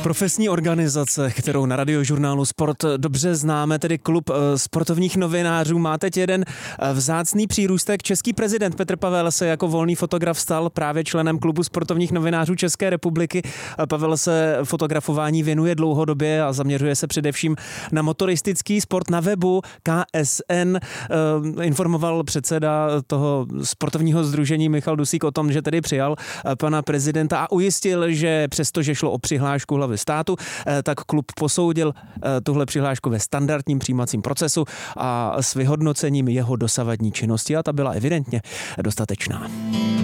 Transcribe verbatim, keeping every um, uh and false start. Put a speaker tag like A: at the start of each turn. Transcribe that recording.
A: Profesní organizace, kterou na Radiožurnálu Sport dobře známe, tedy Klub sportovních novinářů, má teď jeden vzácný přírůstek. Český prezident Petr Pavel se jako volný fotograf stal právě členem Klubu sportovních novinářů České republiky. Pavel se fotografování věnuje dlouhodobě a zaměřuje se především na motoristický sport. Na webu K S N informoval předseda toho sportovního sdružení Michal Dusík o tom, že tedy přijal pana prezidenta a ujistil, že přestože šlo o přihlášku hlavy státu, tak klub posoudil tuhle přihlášku ve standardním přijímacím procesu a s vyhodnocením jeho dosavadní činnosti a ta byla evidentně dostatečná.